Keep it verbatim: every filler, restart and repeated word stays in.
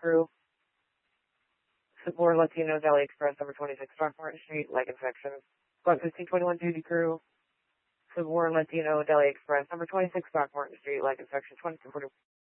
crew. Support Latino Deli Express, number twenty-six, Throckmorton Street, leg infection. Squad fifteen twenty-one duty crew. Support Latino Deli Express, number twenty-six, Throckmorton Street, leg infection, twenty-two forty.